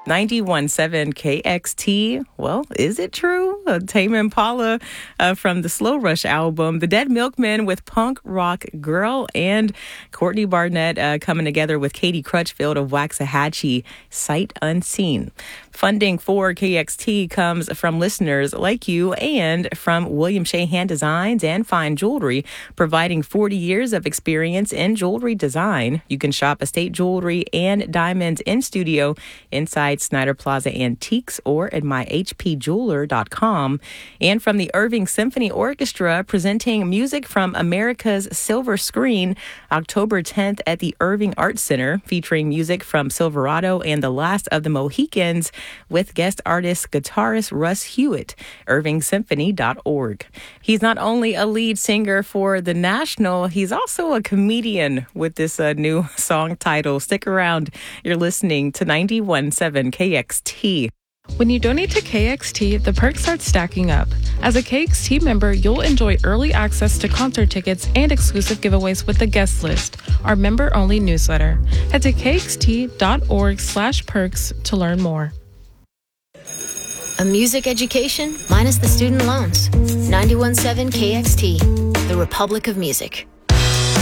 91.7 KXT. Well, is it true? Tame Impala from the Slow Rush album, The Dead Milkmen with Punk Rock Girl, and Courtney Barnett coming together with Katie Crutchfield of Waxahachie, Sight Unseen. Funding for KXT comes from listeners like you and from William Shahan Designs and Fine Jewelry, providing 40 years of experience in jewelry design. You can shop estate jewelry and diamonds in studio inside Snyder Plaza Antiques or at myhpjeweler.com. And from the Irving Symphony Orchestra, presenting music from America's Silver Screen, October 10th at the Irving Arts Center, featuring music from Silverado and The Last of the Mohicans with guest artist guitarist Russ Hewitt, irvingsymphony.org. He's not only a lead singer for The National, he's also a comedian with this new song title. Stick around. You're listening to 91.7 KXT. When you donate to KXT, the perks start stacking up. As a KXT member, you'll enjoy early access to concert tickets and exclusive giveaways with the guest list, our member-only newsletter. Head to kxt.org/perks to learn more. A music education minus the student loans. 91.7 KXT, the Republic of Music.